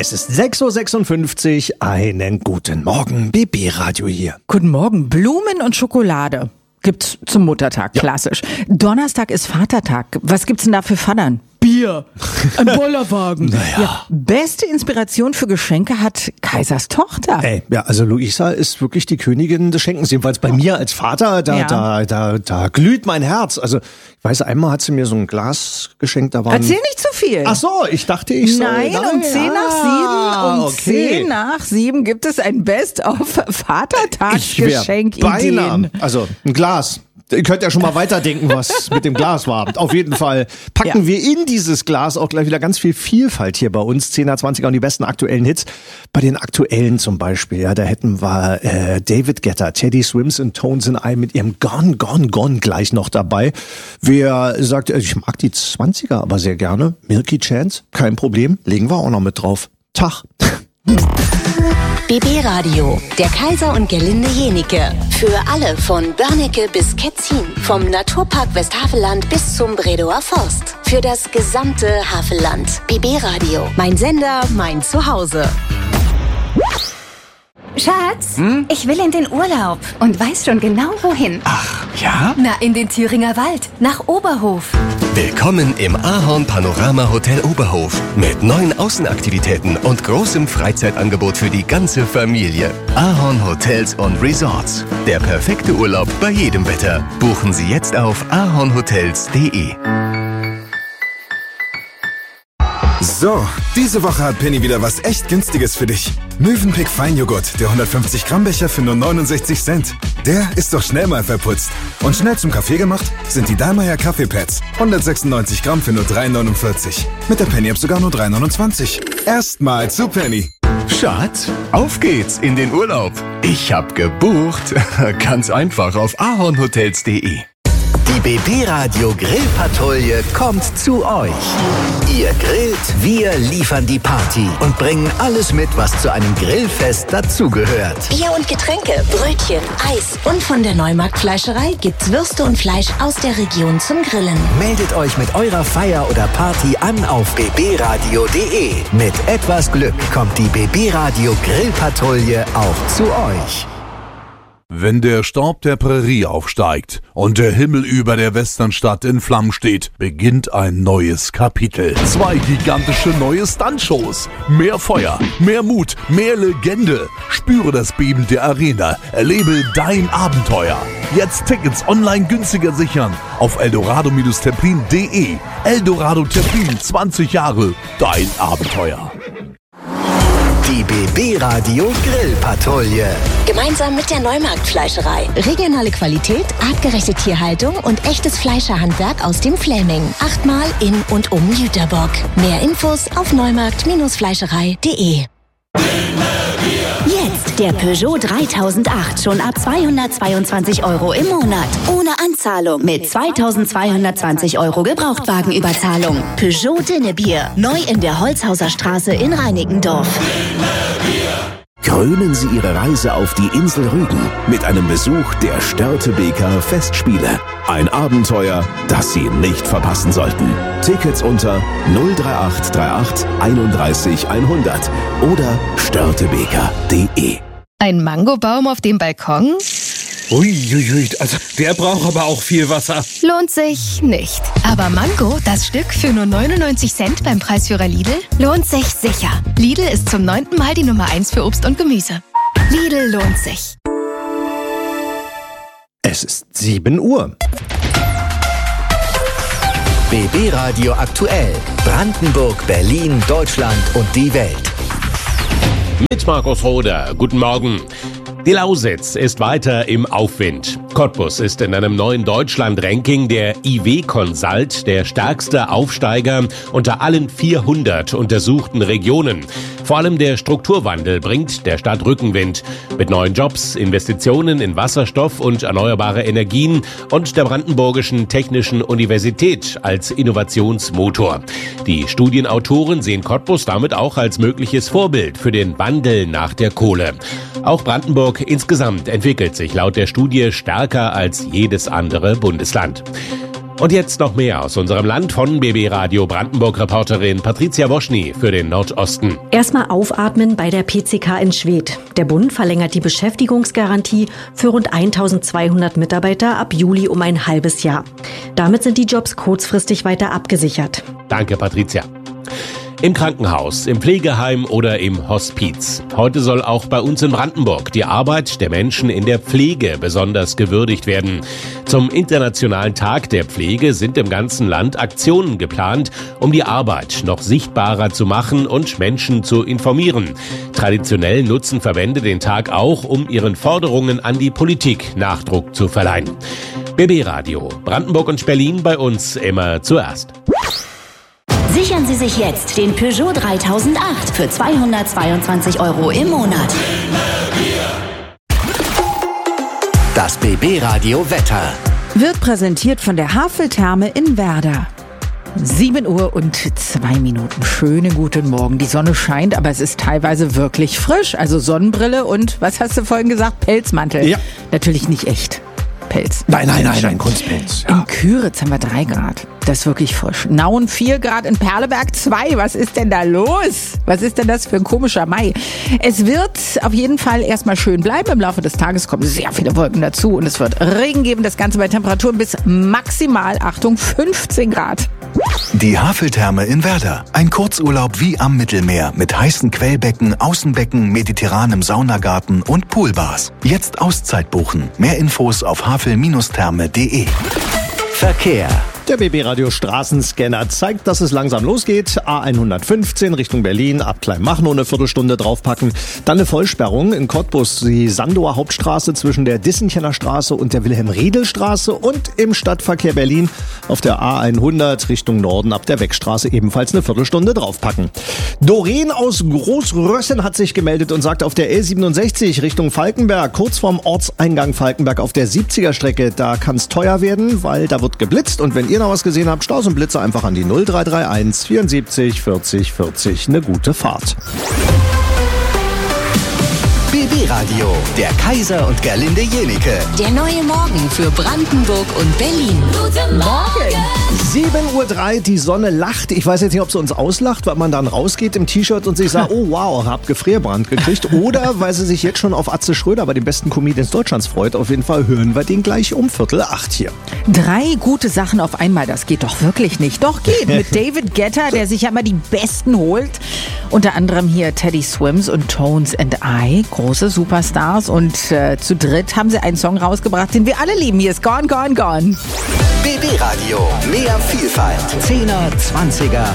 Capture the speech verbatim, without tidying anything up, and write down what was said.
Es ist sechs Uhr sechsundfünfzig. Einen guten Morgen, B B-Radio hier. Guten Morgen. Blumen und Schokolade gibt's zum Muttertag, klassisch. Ja. Donnerstag ist Vatertag. Was gibt's denn da für Vatern? Bier, ein Bollerwagen. Naja. Ja, beste Inspiration für Geschenke hat Kaisers Tochter. Ey, ja, also Luisa ist wirklich die Königin des Schenkens. Jedenfalls bei mir als Vater, da, Ja. da, da, da glüht mein Herz. Also, ich weiß, einmal hat sie mir so ein Glas geschenkt, da waren... Erzähl nicht zu viel. Ach so, ich dachte, ich soll... Nein, um zehn nach sieben, um zehn nach sieben gibt es ein Best-of-Vatertagsgeschenk-Ideen. Beinahe. Also, ein Glas. Ihr könnt ja schon mal weiterdenken, was mit dem Glas war. Auf jeden Fall packen Ja. wir in dieses Glas auch gleich wieder ganz viel Vielfalt hier bei uns. zehner, zwanziger und die besten aktuellen Hits. Bei den aktuellen zum Beispiel, ja, da hätten wir äh, David Guetta, Teddy Swims und Tones and I mit ihrem Gone, Gone, Gone gleich noch dabei. Wer sagt, ich mag die zwanziger aber sehr gerne. Milky Chance, kein Problem, legen wir auch noch mit drauf. Tag. B B-Radio, der Kaiser und Gerlinde Jenike. Für alle von Börnecke bis Ketzin, vom Naturpark Westhaveland bis zum Bredower Forst. Für das gesamte Havelland. B B-Radio, mein Sender, mein Zuhause. Schatz, ich will in den Urlaub und weiß schon genau wohin. Ach, ja? Na, in den Thüringer Wald, nach Oberhof. Willkommen im Ahorn Panorama Hotel Oberhof mit neuen Außenaktivitäten und großem Freizeitangebot für die ganze Familie. Ahorn Hotels und Resorts. Der perfekte Urlaub bei jedem Wetter. Buchen Sie jetzt auf ahornhotels punkt de. So, diese Woche hat Penny wieder was echt Günstiges für dich. Mövenpick Feinjoghurt, der hundertfünfzig Gramm Becher für nur neunundsechzig Cent. Der ist doch schnell mal verputzt. Und schnell zum Kaffee gemacht sind die Dallmayr Kaffeepads. hundertsechsundneunzig Gramm für nur drei neunundvierzig. Mit der Penny-App sogar nur drei neunundzwanzig. Erstmal zu Penny. Schatz, auf geht's in den Urlaub. Ich hab gebucht. Ganz einfach auf ahornhotels punkt de. Die B B-Radio Grillpatrouille kommt zu euch. Ihr grillt, wir liefern die Party und bringen alles mit, was zu einem Grillfest dazugehört. Bier und Getränke, Brötchen, Eis und von der Neumarkt-Fleischerei gibt's Würste und Fleisch aus der Region zum Grillen. Meldet euch mit eurer Feier oder Party an auf b b radio punkt de. Mit etwas Glück kommt die B B-Radio Grillpatrouille auch zu euch. Wenn der Staub der Prärie aufsteigt und der Himmel über der Westernstadt in Flammen steht, beginnt ein neues Kapitel. Zwei gigantische neue Stuntshows. Mehr Feuer, mehr Mut, mehr Legende. Spüre das Beben der Arena. Erlebe dein Abenteuer. Jetzt Tickets online günstiger sichern auf eldorado Terpin punkt de. Eldorado Terpin, zwanzig Jahre, dein Abenteuer. Die B B-Radio Grillpatrouille. Gemeinsam mit der Neumarkt-Fleischerei. Regionale Qualität, artgerechte Tierhaltung und echtes Fleischerhandwerk aus dem Fläming. Achtmal in und um Jüterbock. Mehr Infos auf neumarkt Fleischerei punkt de. Jetzt der Peugeot dreitausendacht, schon ab zweihundertzweiundzwanzig Euro im Monat. Ohne Anzahlung, mit zweitausendzweihundertzwanzig Euro Gebrauchtwagenüberzahlung. Peugeot Dinnebier, neu in der Holzhauser Straße in Reinickendorf. Krönen Sie Ihre Reise auf die Insel Rügen mit einem Besuch der Störtebeker Festspiele. Ein Abenteuer, das Sie nicht verpassen sollten. Tickets unter null drei acht drei acht einunddreißig hundert oder störtebeker punkt de. Ein Mangobaum auf dem Balkon? Uiuiui, also der braucht aber auch viel Wasser. Lohnt sich nicht. Aber Mango, das Stück für nur neunundneunzig Cent beim Preisführer Lidl, lohnt sich sicher. Lidl ist zum neunten Mal die Nummer eins für Obst und Gemüse. Lidl lohnt sich. Es ist sieben Uhr. B B-Radio aktuell. Brandenburg, Berlin, Deutschland und die Welt. Mit Markus Roder. Guten Morgen. Die Lausitz ist weiter im Aufwind. Cottbus ist in einem neuen Deutschland-Ranking der I W Consult der stärkste Aufsteiger unter allen vierhundert untersuchten Regionen. Vor allem der Strukturwandel bringt der Stadt Rückenwind. Mit neuen Jobs, Investitionen in Wasserstoff und erneuerbare Energien und der Brandenburgischen Technischen Universität als Innovationsmotor. Die Studienautoren sehen Cottbus damit auch als mögliches Vorbild für den Wandel nach der Kohle. Auch Brandenburg insgesamt entwickelt sich laut der Studie stärker als jedes andere Bundesland. Und jetzt noch mehr aus unserem Land von B B Radio Brandenburg-Reporterin Patricia Woschny für den Nordosten. Erstmal aufatmen bei der P C K in Schwedt. Der Bund verlängert die Beschäftigungsgarantie für rund eintausendzweihundert Mitarbeiter ab Juli um ein halbes Jahr. Damit sind die Jobs kurzfristig weiter abgesichert. Danke, Patricia. Im Krankenhaus, im Pflegeheim oder im Hospiz. Heute soll auch bei uns in Brandenburg die Arbeit der Menschen in der Pflege besonders gewürdigt werden. Zum Internationalen Tag der Pflege sind im ganzen Land Aktionen geplant, um die Arbeit noch sichtbarer zu machen und Menschen zu informieren. Traditionell nutzen Verbände den Tag auch, um ihren Forderungen an die Politik Nachdruck zu verleihen. B B Radio, Brandenburg und Berlin, bei uns immer zuerst. Sichern Sie sich jetzt den Peugeot dreitausendacht für zweihundertzweiundzwanzig Euro im Monat. Das B B Radio Wetter wird präsentiert von der Haveltherme in Werder. sieben Uhr und zwei Minuten. Schönen guten Morgen. Die Sonne scheint, aber es ist teilweise wirklich frisch. Also Sonnenbrille und, was hast du vorhin gesagt? Pelzmantel. Ja. Natürlich nicht echt. Pelz. Nein, nein, nein, nein, Kunstpelz. Ja. In Küritz haben wir drei Grad. Das ist wirklich frisch. Nauen vier Grad, in Perleberg zwei. Was ist denn da los? Was ist denn das für ein komischer Mai? Es wird auf jeden Fall erstmal schön bleiben. Im Laufe des Tages kommen sehr viele Wolken dazu und es wird Regen geben. Das Ganze bei Temperaturen bis maximal, Achtung, fünfzehn Grad. Die Haveltherme in Werder. Ein Kurzurlaub wie am Mittelmeer mit heißen Quellbecken, Außenbecken, mediterranem Saunagarten und Poolbars. Jetzt Auszeit buchen. Mehr Infos auf havel Therme punkt de. Verkehr. Der B B-Radio Straßenscanner zeigt, dass es langsam losgeht. A hundertfünfzehn Richtung Berlin, ab Kleinmachnow eine Viertelstunde draufpacken. Dann eine Vollsperrung in Cottbus, die Sandower Hauptstraße zwischen der Dissenchener Straße und der Wilhelm-Riedel-Straße und im Stadtverkehr Berlin auf der A hundert Richtung Norden ab der Weckstraße ebenfalls eine Viertelstunde draufpacken. Doreen aus Großrössen hat sich gemeldet und sagt, auf der L siebenundsechzig Richtung Falkenberg, kurz vorm Ortseingang Falkenberg auf der siebziger Strecke, da kann es teuer werden, weil da wird geblitzt und wenn ihr noch was gesehen habt, Staus und Blitze einfach an die null drei drei eins vierundsiebzig vierzig vierzig. Eine gute Fahrt. B B Radio, der Kaiser und Gerlinde Jenike. Der neue Morgen für Brandenburg und Berlin. Guten Morgen! sieben Uhr drei, die Sonne lacht. Ich weiß jetzt nicht, ob sie uns auslacht, weil man dann rausgeht im T-Shirt und sich sagt, oh wow, hab Gefrierbrand gekriegt. Oder weil sie sich jetzt schon auf Atze Schröder, bei den besten Comedians Deutschlands, freut. Auf jeden Fall hören wir den gleich um Viertel acht hier. Drei gute Sachen auf einmal, das geht doch wirklich nicht. Doch geht, mit David Guetta, der sich ja immer die Besten holt. Unter anderem hier Teddy Swims und Tones and I, große Superstars. Und äh, zu dritt haben sie einen Song rausgebracht, den wir alle lieben. Hier ist Gone, Gone, Gone. B B Radio, mehr Vielfalt. Zehner, Zwanziger